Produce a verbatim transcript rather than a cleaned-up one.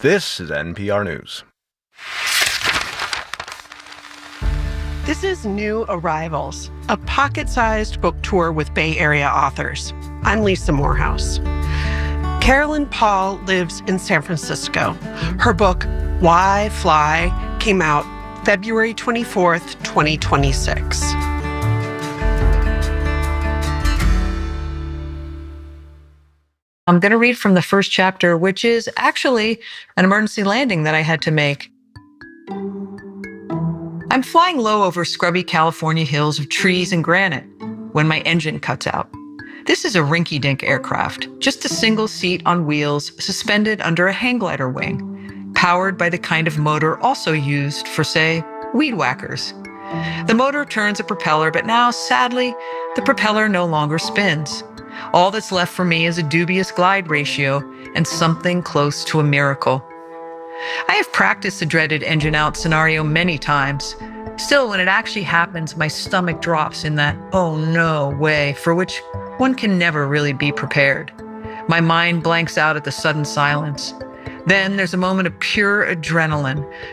This is N P R News. This is New Arrivals, a pocket-sized book tour with Bay Area authors. I'm Lisa Morehouse. Carolyn Paul lives in San Francisco. Her book, Why Fly, came out February twenty-fourth, twenty twenty-six. I'm going to read from the first chapter, which is actually an emergency landing that I had to make. I'm flying low over scrubby California hills of trees and granite when my engine cuts out. This is a rinky-dink aircraft, just a single seat on wheels suspended under a hang glider wing, powered by the kind of motor also used for, say, weed whackers. The motor turns a propeller, but now, sadly, the propeller no longer spins. All that's left for me is a dubious glide ratio and something close to a miracle. I have practiced the dreaded engine out scenario many times. Still, when it actually happens, my stomach drops in that oh no way for which one can never really be prepared. My mind blanks out at the sudden silence. Then there's a moment of pure adrenaline,